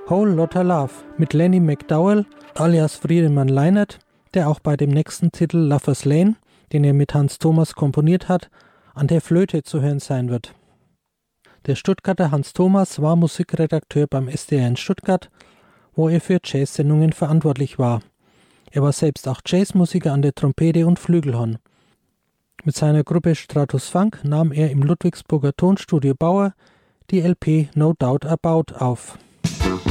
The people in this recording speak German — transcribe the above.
Whole Lotta Love mit Lenny McDowell alias Friedemann Leinert, der auch bei dem nächsten Titel Lover's Lane, den er mit Hans Thomas komponiert hat, an der Flöte zu hören sein wird. Der Stuttgarter Hans Thomas war Musikredakteur beim SDR in Stuttgart, wo er für Jazz-Sendungen verantwortlich war. Er war selbst auch Jazzmusiker an der Trompete und Flügelhorn. Mit seiner Gruppe Stratus Funk nahm er im Ludwigsburger Tonstudio Bauer die LP No Doubt About auf.